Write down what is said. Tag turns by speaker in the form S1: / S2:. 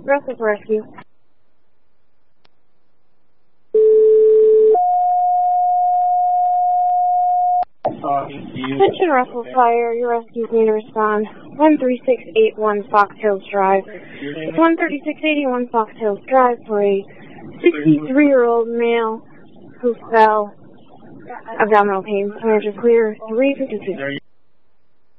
S1: Russell Rescue. Attention Russell Fire, your rescue need to respond. 13681 Fox Hills Drive. 13681 Fox Hills Drive for a 63-year-old male who fell. Abdominal pain. Temperature clear. 352.